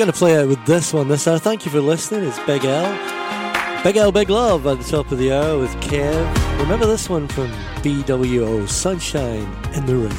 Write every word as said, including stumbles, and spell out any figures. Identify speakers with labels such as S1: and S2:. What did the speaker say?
S1: Gonna play out with this one this hour. Thank you for listening. It's Big L. Big L, Big Love at the top of the hour with Kev. Remember this one from B W O, Sunshine in the Rain.